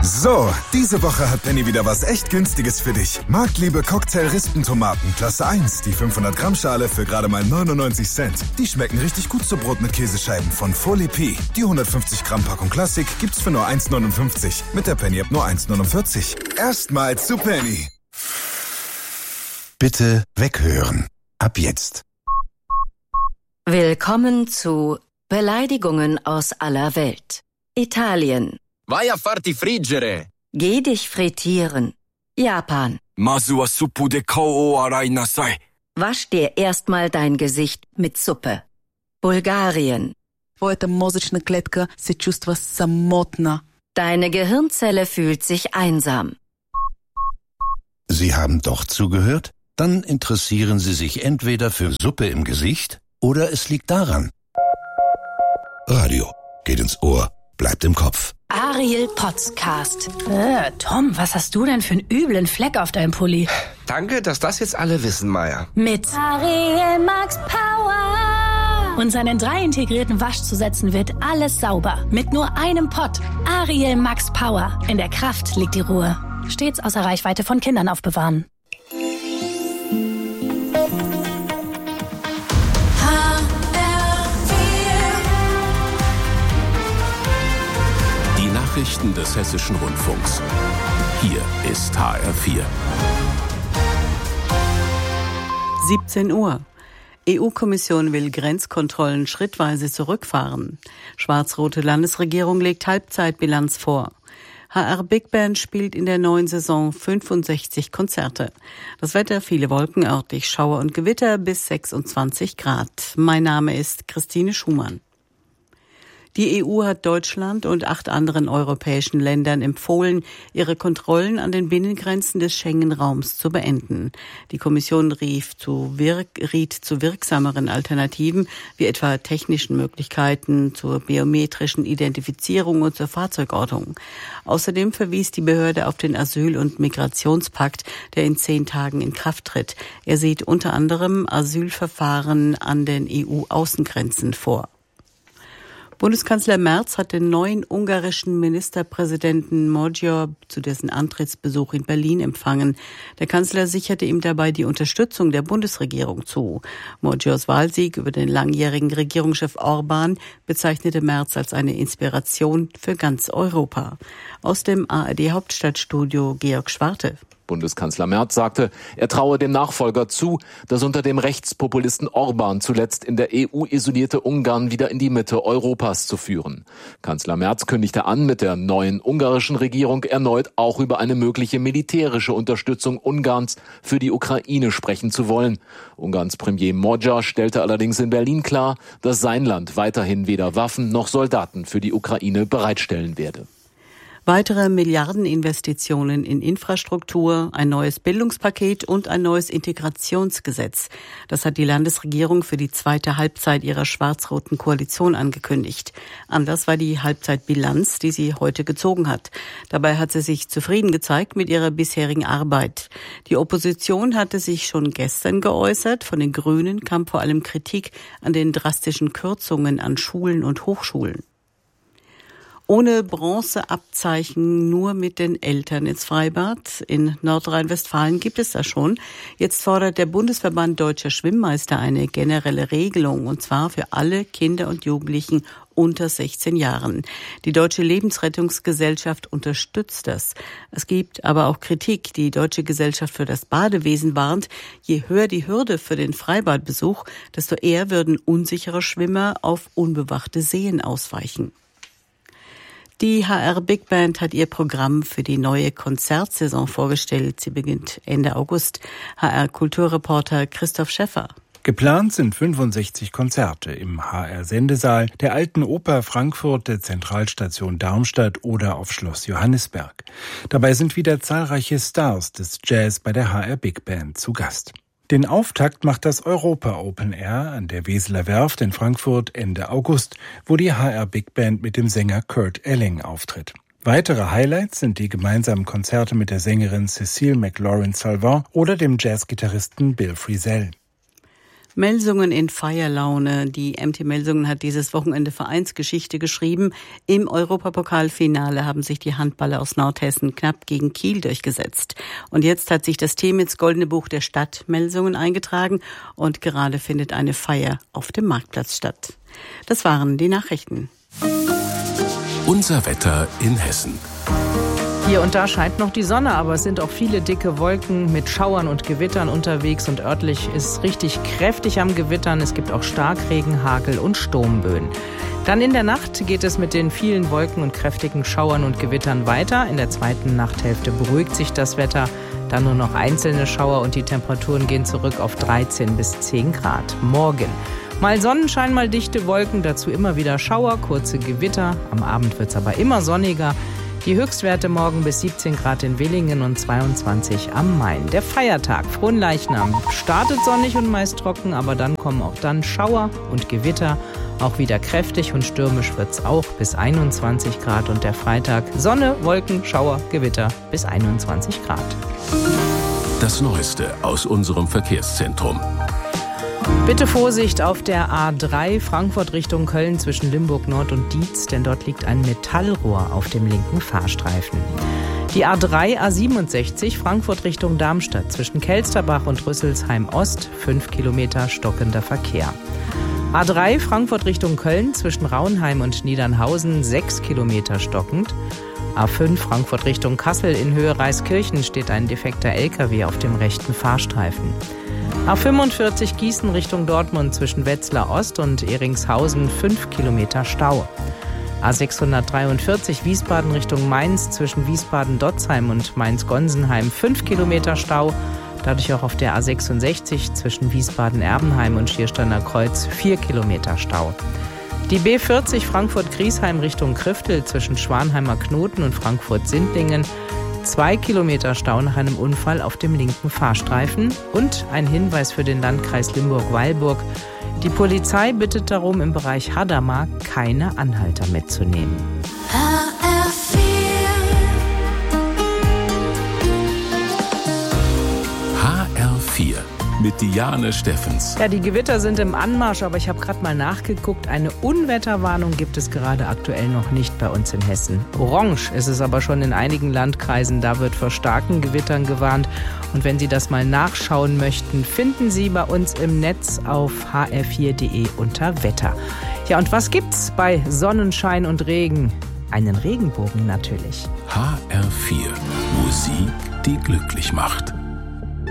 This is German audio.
So, diese Woche hat Penny wieder was echt Günstiges für dich. Marktliebe Cocktail-Rispentomaten, Klasse 1, die 500 Gramm Schale für gerade mal 99 Cent. Die schmecken richtig gut zu Brot mit Käsescheiben von Folie P. Die 150 Gramm Packung Klassik gibt's für nur 1,59. Mit der Penny-App nur 1,49. Erstmal zu Penny. Bitte weghören. Ab jetzt. Willkommen zu Beleidigungen aus aller Welt. Italien. Vai a farti friggere. Geh dich frittieren. Japan. Masu wa suppu de kao o arai nasai. Wasch dir erstmal dein Gesicht mit Suppe. Bulgarien. Твоята мозъчна клетка се чувства самотна. Deine Gehirnzelle fühlt sich einsam. Sie haben doch zugehört? Dann interessieren Sie sich entweder für Suppe im Gesicht oder es liegt daran. Radio geht ins Ohr, bleibt im Kopf. Ariel Podcast. Tom, was hast du denn für einen üblen Fleck auf deinem Pulli? Danke, dass das jetzt alle wissen, Maya. Mit Ariel Max Power. Und seinen 3 integrierten Waschzusätzen wird alles sauber. Mit nur einem Pott. Ariel Max Power. In der Kraft liegt die Ruhe. Stets außer Reichweite von Kindern aufbewahren. Nachrichten des Hessischen Rundfunks. Hier ist HR4. 17 Uhr. EU-Kommission will Grenzkontrollen schrittweise zurückfahren. Schwarz-rote Landesregierung legt Halbzeitbilanz vor. HR Big Band spielt in der neuen Saison 65 Konzerte. Das Wetter, viele Wolken, örtlich Schauer und Gewitter bis 26 Grad. Mein Name ist Christine Schumann. Die EU hat Deutschland und 8 anderen europäischen Ländern empfohlen, ihre Kontrollen an den Binnengrenzen des Schengen-Raums zu beenden. Die Kommission riet zu wirksameren Alternativen, wie etwa technischen Möglichkeiten zur biometrischen Identifizierung und zur Fahrzeugortung. Außerdem verwies die Behörde auf den Asyl- und Migrationspakt, der in 10 Tagen in Kraft tritt. Er sieht unter anderem Asylverfahren an den EU-Außengrenzen vor. Bundeskanzler Merz hat den neuen ungarischen Ministerpräsidenten Magyar zu dessen Antrittsbesuch in Berlin empfangen. Der Kanzler sicherte ihm dabei die Unterstützung der Bundesregierung zu. Magyars Wahlsieg über den langjährigen Regierungschef Orbán bezeichnete Merz als eine Inspiration für ganz Europa. Aus dem ARD-Hauptstadtstudio Georg Schwarte. Bundeskanzler Merz sagte, er traue dem Nachfolger zu, das unter dem Rechtspopulisten Orbán zuletzt in der EU isolierte Ungarn wieder in die Mitte Europas zu führen. Kanzler Merz kündigte an, mit der neuen ungarischen Regierung erneut auch über eine mögliche militärische Unterstützung Ungarns für die Ukraine sprechen zu wollen. Ungarns Premier Magyar stellte allerdings in Berlin klar, dass sein Land weiterhin weder Waffen noch Soldaten für die Ukraine bereitstellen werde. Weitere Milliardeninvestitionen in Infrastruktur, ein neues Bildungspaket und ein neues Integrationsgesetz. Das hat die Landesregierung für die zweite Halbzeit ihrer schwarz-roten Koalition angekündigt. Anders war die Halbzeitbilanz, die sie heute gezogen hat. Dabei hat sie sich zufrieden gezeigt mit ihrer bisherigen Arbeit. Die Opposition hatte sich schon gestern geäußert. Von den Grünen kam vor allem Kritik an den drastischen Kürzungen an Schulen und Hochschulen. Ohne Bronzeabzeichen, nur mit den Eltern ins Freibad. In Nordrhein-Westfalen gibt es das schon. Jetzt fordert der Bundesverband Deutscher Schwimmmeister eine generelle Regelung, und zwar für alle Kinder und Jugendlichen unter 16 Jahren. Die Deutsche Lebensrettungsgesellschaft unterstützt das. Es gibt aber auch Kritik. Die Deutsche Gesellschaft für das Badewesen warnt, je höher die Hürde für den Freibadbesuch, desto eher würden unsichere Schwimmer auf unbewachte Seen ausweichen. Die HR Big Band hat ihr Programm für die neue Konzertsaison vorgestellt. Sie beginnt Ende August. HR-Kulturreporter Christoph Schäffer. Geplant sind 65 Konzerte im HR-Sendesaal, der Alten Oper Frankfurt, der Zentralstation Darmstadt oder auf Schloss Johannisberg. Dabei sind wieder zahlreiche Stars des Jazz bei der HR Big Band zu Gast. Den Auftakt macht das Europa Open Air an der Weseler Werft in Frankfurt Ende August, wo die HR Big Band mit dem Sänger Kurt Elling auftritt. Weitere Highlights sind die gemeinsamen Konzerte mit der Sängerin Cécile McLaurin-Salvant oder dem Jazzgitarristen Bill Frisell. Melsungen in Feierlaune. Die MT Melsungen hat dieses Wochenende Vereinsgeschichte geschrieben. Im Europapokalfinale haben sich die Handballer aus Nordhessen knapp gegen Kiel durchgesetzt. Und jetzt hat sich das Team ins Goldene Buch der Stadt Melsungen eingetragen und gerade findet eine Feier auf dem Marktplatz statt. Das waren die Nachrichten. Unser Wetter in Hessen. Hier und da scheint noch die Sonne, aber es sind auch viele dicke Wolken mit Schauern und Gewittern unterwegs und örtlich ist es richtig kräftig am Gewittern. Es gibt auch Starkregen, Hagel und Sturmböen. Dann in der Nacht geht es mit den vielen Wolken und kräftigen Schauern und Gewittern weiter. In der zweiten Nachthälfte beruhigt sich das Wetter. Dann nur noch einzelne Schauer und die Temperaturen gehen zurück auf 13 bis 10 Grad. Morgen mal Sonnenschein, mal dichte Wolken, dazu immer wieder Schauer, kurze Gewitter. Am Abend wird es aber immer sonniger. Die Höchstwerte morgen bis 17 Grad in Willingen und 22 am Main. Der Feiertag, Fronleichnam, startet sonnig und meist trocken, aber dann kommen auch dann Schauer und Gewitter. Auch wieder kräftig und stürmisch wird's auch bis 21 Grad und der Freitag Sonne, Wolken, Schauer, Gewitter bis 21 Grad. Das Neueste aus unserem Verkehrszentrum. Bitte Vorsicht auf der A3 Frankfurt Richtung Köln zwischen Limburg Nord und Dietz, denn dort liegt ein Metallrohr auf dem linken Fahrstreifen. Die A3 A67 Frankfurt Richtung Darmstadt zwischen Kelsterbach und Rüsselsheim Ost 5 Kilometer stockender Verkehr. A3 Frankfurt Richtung Köln zwischen Raunheim und Niedernhausen 6 Kilometer stockend. A5 Frankfurt Richtung Kassel in Höhe Reiskirchen steht ein defekter LKW auf dem rechten Fahrstreifen. A45 Gießen Richtung Dortmund zwischen Wetzlar Ost und Eringshausen 5 Kilometer Stau. A643 Wiesbaden Richtung Mainz zwischen Wiesbaden-Dotzheim und Mainz-Gonsenheim 5 Kilometer Stau. Dadurch auch auf der A66 zwischen Wiesbaden-Erbenheim und Schiersteiner Kreuz 4 Kilometer Stau. Die B40 Frankfurt-Griesheim Richtung Kriftel zwischen Schwanheimer Knoten und Frankfurt-Sindlingen 2 Kilometer Stau nach einem Unfall auf dem linken Fahrstreifen. Und ein Hinweis für den Landkreis Limburg-Weilburg. Die Polizei bittet darum, im Bereich Hadamar keine Anhalter mitzunehmen. HR4 mit Diane Steffens. Ja, die Gewitter sind im Anmarsch, aber ich habe gerade mal nachgeguckt. Eine Unwetterwarnung gibt es gerade aktuell noch nicht bei uns in Hessen. Orange ist es aber schon in einigen Landkreisen. Da wird vor starken Gewittern gewarnt. Und wenn Sie das mal nachschauen möchten, finden Sie bei uns im Netz auf hr4.de unter Wetter. Ja, und was gibt's bei Sonnenschein und Regen? Einen Regenbogen natürlich. HR4. Musik, die glücklich macht.